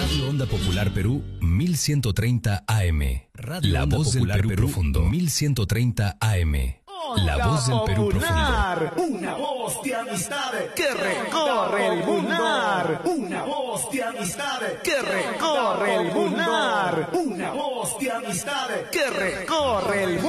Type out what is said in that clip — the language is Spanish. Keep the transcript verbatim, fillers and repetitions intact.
Radio Onda Popular Perú, mil ciento treinta A M. Radio La Onda Voz Popular del Perú, Perú Profundo, mil ciento treinta A M. La Voz del Perú Popular, Profundo. una voz de amistad que recorre el mundo. Una voz de amistad que recorre el mundo. Una voz de amistad que recorre el mundo.